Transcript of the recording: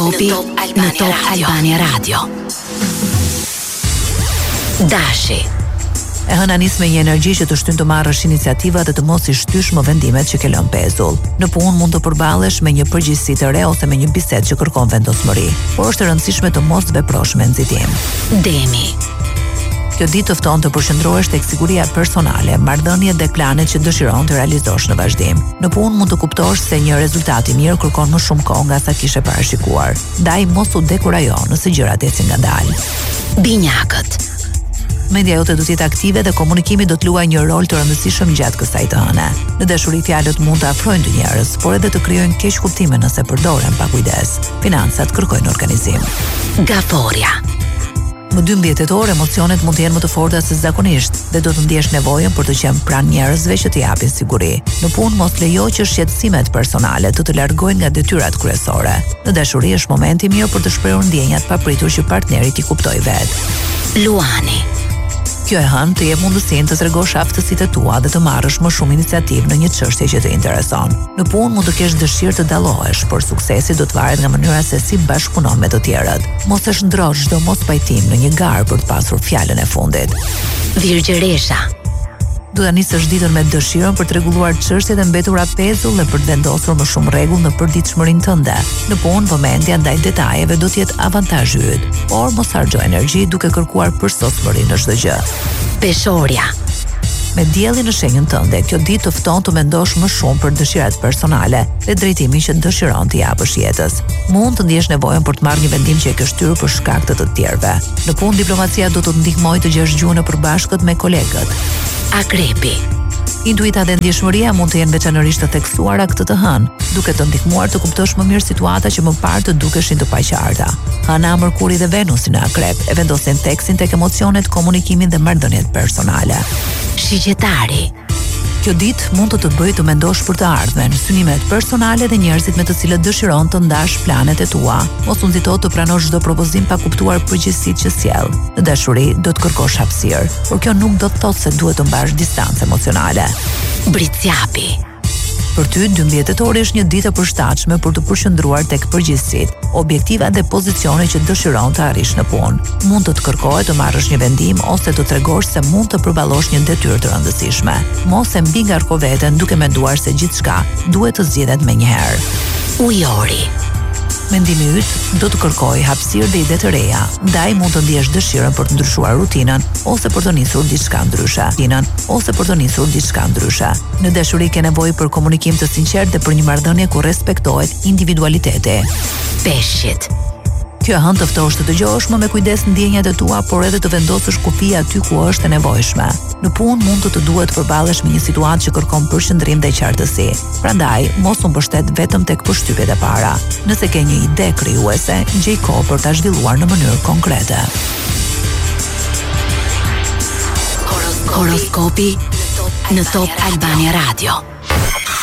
Horoskopi në Top Albania Radio. Dashi. E hëna nis me një energji që të shtyn të marrësh iniciativa dhe të mos i shtysh më vendimet që ke lënë pezull. Në punë mund të përballesh me një përgjegjësi të re ose me një bisedë që kërkon vendosmëri, por është e rëndësishme të mos veprosh me nxitim. Demi. Kjo ditë të fton të përqendrohesh tek siguria personale, marrëdhëniet dhe planet që dëshiron të realizosh në vazhdim. Në punë mund të kuptosh se një rezultat i mirë kërkon më shumë kohë nga sa kishe parashikuar. Ndaj mos u dekurajo nëse gjërat ecin ngadalë. Binjakët. Media jote do të jetë aktive dhe komunikimi do të luajë një rol të rëndësishëm gjatë kësaj të hëne. Në dashuri fjalët mund të afrojnë dy njerëz, por edhe të krijojnë keq kuptime nëse përdoren pa kujdes. Financat kërkojnë organizim. Gaforia. Më 12 tetor emocionet mund të jenë më të forta se zakonisht dhe do të ndjesh nevojën për të qenë pranë njerëzve që të japin siguri. Në punë mos lejo që shqetësimet personale të largojnë nga detyrat kryesore. Në dashuri është momenti i mirë për të shprehur ndjenjat papritur që partneri t'i kuptojë vet. Luani. Kjo e hënë të jep mundësinë të tregosh aftësitë tua dhe të marrësh më shumë iniciativë në një çështje që të intereson. Në punë mund të kesh dëshirë të dallohesh, por suksesi do të varet nga mënyra se si bashkëpunon me të tjerët. Mos e shndrosh çdo mos pajtim në një garë për të pasur fjalën e fundit. Virgjëresha. Do ta nisësh ditën me dëshirën për të rregulluar çështjet e mbetura pezull dhe për të vendosur më shumë rregull në përditshmërinë tënde. Në punë vëmendja ndaj detajeve do të jetë avantazh yt, por mos harxho energji duke kërkuar përsosmëri në çdo gjë. Peshorja. Me diellin në shenjën tënde, kjo ditë të fton të mendosh më shumë për dëshirat personale dhe drejtimin që dëshiron të japësh jetës. Mund të ndjesh nevojën për të marrë një vendim që e ke shtyrë për shkak të tjerëve. Në punë diplomacia do të të ndihmojë të gjesh gjuhën e përbashkët me kolegët. Akrepi. Intuita dhe ndjeshmëria mund të jenë veçanërisht të theksuara këtë të hënë, duke të ndihmuar të kuptosh më mirë situata që më parë të dukeshin të paqarta. Hëna Mërkuri dhe Venusi në Akrep e vendosin theksin tek emocionet, komunikimin dhe marrëdhëniet personale. Shigjetari. Kjo ditë mund të të bëjë të mendosh për të ardhmen, synimet personale dhe njerëzit me të cilët dëshiron të ndash planet e tua. Mos u nxito të pranosh çdo propozim pa kuptuar përgjegjësitë që sjell. Në dashuri do të kërkosh hapësirë, por kjo nuk do të thotë se duhet të mbash distancë emocionale. Britsjapi. Për ty, 12 tetori është një ditë e përshtatshme për të përqendruar tek përgjegjësitë, objektivat dhe pozicionet që dëshiron të arrish në punë. Mund të kërkohet të marrësh një vendim ose të tregosh se mund të përballosh një detyrë të rëndësishme. Mos e mbi ngarko veten duke menduar se gjithçka duhet të zgjidhet menjëherë. Ujori. Mendimi yt do të kërkojë hapësirë dhe ide të reja. Ndaj mund të ndjesh dëshirën për të ndryshuar rutinën ose për të nisur diçka ndryshe. Në dashuri ke nevojë për komunikim të sinqertë dhe për një marrëdhënie ku respektohet individualiteti. Peshqit. Kjo e hënë të ftosh të dëgjosh më me kujdes ndjenjat e tua, por edhe të vendosësh kufi aty ku është e nevojshme. Në punë mund të duhet të përballesh me një situatë që kërkon përqendrim dhe qartësi. Prandaj, mos u mbështet vetëm tek përshtypjet e para. Nëse ke një ide krijuese, gjej kohë për ta zhvilluar në mënyrë konkrete. Horoskopi në Top Albania Radio.